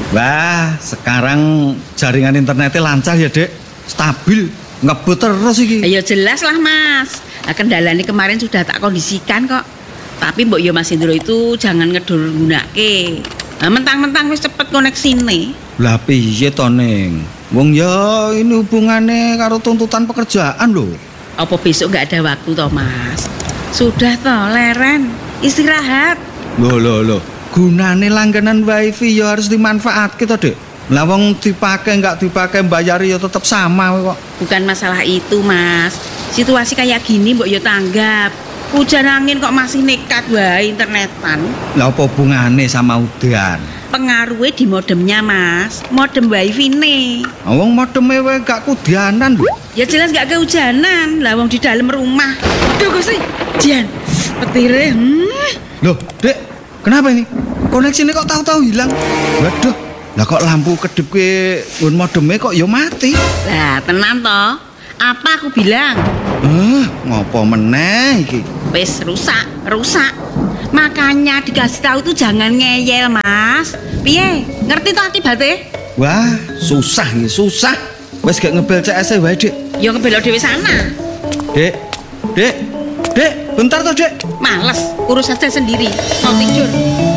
Wah, sekarang jaringan internetnya lancar ya, Dek. Stabil, ngebut terus iki. Ya jelas lah Mas. Nah, kendalanya kemarin sudah tak kondisikan kok. Tapi Mbok yo Mas Indro itu jangan ngedur gunake. Nah, mentang-mentang wis cepet koneksine. Lah piye to, Ning? Wong ya ini hubungannya karo tuntutan pekerjaan lho. Apa besok nggak ada waktu toh Mas? Sudah toh leren, istirahat. Loh. Gunane langganan wifi ya harus dimanfaatke to, Dek. Lah wong dipakai nggak dipakai bayari ya tetap sama kok. Bukan masalah itu Mas. Situasi kayak gini Mbok yo tanggap. Hujan angin kok masih nekat wae internetan. Lah apa hubungane sama udan? Pengaruhnya di modemnya Mas. Modem wifi nih. Wong modeme wae gak kudianan lho. Ya jelas gak kehujanan. Lah wong di dalam rumah. Duh Gusti, Jan. Petire. Loh, Dek, kenapa ini? Koneksinya kok tahu-tahu hilang? Waduh, lah kok lampu kedip ke modemnya kok ya mati? Lah tenan toh. Apa aku bilang? Ngopo meneh iki? Wis rusak. Makanya dikasih tahu tuh jangan ngeyel Mas. Piye? Ngerti toh akibatnya? Wah, susah. Wes gak ngebel CS wae, Dek. Ya ngebelok dhewe sana. Dek, bentar toh, Dek. Males, urus aja sendiri. Mau tidur.